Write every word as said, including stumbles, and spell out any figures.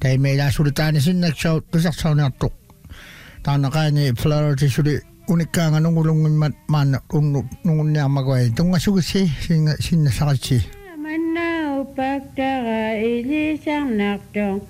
Tai meillä asutaan sinne sau tusaksauneattu. Taana kaini Florida suli unikkaanga nungulungin man unnu nungun niamakoi. Tunga suksi sinne sinne sakatsi. Manna upaktaga ilisang nakdong.